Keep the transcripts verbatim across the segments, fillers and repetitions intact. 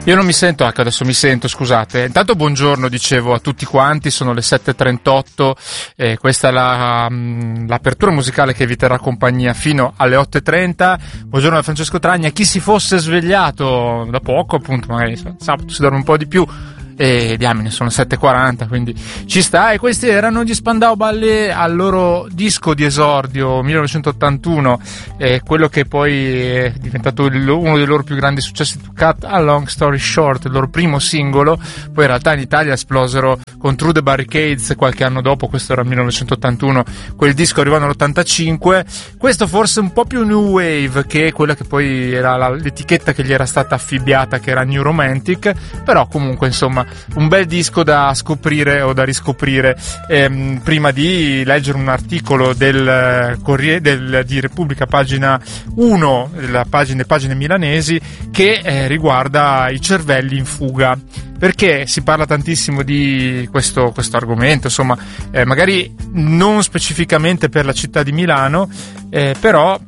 Io non mi sento, ecco adesso mi sento, scusate. Intanto buongiorno, dicevo a tutti quanti, sono le sette e trentotto, eh, questa è la, mh, l'apertura musicale che vi terrà compagnia fino alle otto e trenta. Buongiorno da Francesco Tragna, chi si fosse svegliato da poco, appunto, magari sabato si dorme un po' di più, e diamine, sono sette e quaranta, quindi ci sta. E questi erano gli Spandau Ballet al loro disco di esordio millenovecentottantuno, eh, quello che poi è diventato il, uno dei loro più grandi successi, To Cut a Long Story Short, il loro primo singolo. Poi in realtà in Italia esplosero con Through the Barricades qualche anno dopo, questo era il millenovecentottantuno, quel disco arrivò nell'ottantacinque. Questo forse un po' più new wave, che è quella che poi era la, l'etichetta che gli era stata affibbiata, che era New Romantic, però comunque insomma un bel disco da scoprire o da riscoprire. Ehm, prima di leggere un articolo del Corriere del, di Repubblica, pagina uno, la pagina, pagine milanesi, che eh, riguarda i cervelli in fuga, perché si parla tantissimo di questo, questo argomento, insomma, eh, magari non specificamente per la città di Milano, eh, però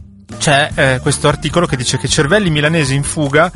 c'è eh, questo articolo che dice che i cervelli milanesi in fuga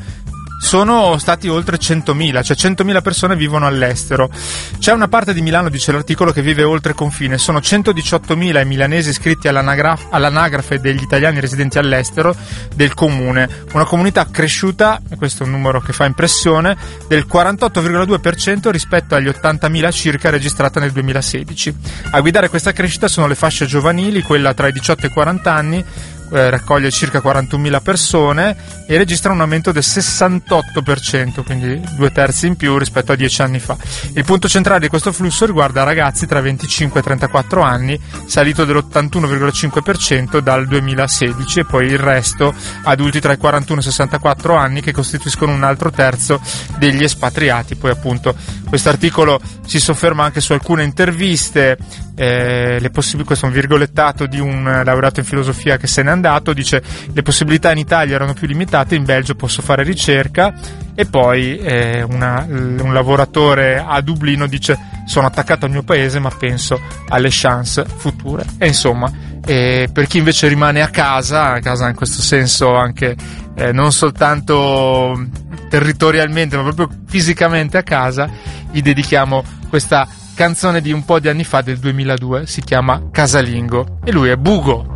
sono stati oltre centomila, cioè centomila persone vivono all'estero. C'è una parte di Milano, dice l'articolo, che vive oltre confine. Sono centodiciottomila i milanesi iscritti all'anagraf- all'anagrafe degli italiani residenti all'estero del comune, una comunità cresciuta, questo è un numero che fa impressione, del quarantotto virgola due per cento rispetto agli ottantamila circa registrata nel duemilasedici. A guidare questa crescita sono le fasce giovanili, quella tra i diciotto e i quaranta anni, Eh, raccoglie circa quarantunomila persone e registra un aumento del sessantotto per cento, quindi due terzi in più rispetto a dieci anni fa. Il punto centrale di questo flusso riguarda ragazzi tra venticinque e trentaquattro anni, salito dell'ottantuno virgola cinque per cento dal duemilasedici, e poi il resto adulti tra i quarantuno e i sessantaquattro anni, che costituiscono un altro terzo degli espatriati. Poi appunto questo articolo si sofferma anche su alcune interviste, eh, le possib- questo è un virgolettato di un laureato in filosofia che se n'è andato, dice: le possibilità in Italia erano più limitate, in Belgio posso fare ricerca. E poi eh, una, un lavoratore a Dublino dice: sono attaccato al mio paese ma penso alle chance future. E insomma, eh, per chi invece rimane a casa, a casa in questo senso anche eh, non soltanto territorialmente ma proprio fisicamente a casa, gli dedichiamo questa canzone di un po' di anni fa, del duemiladue, si chiama Casalingo, e lui è Bugo.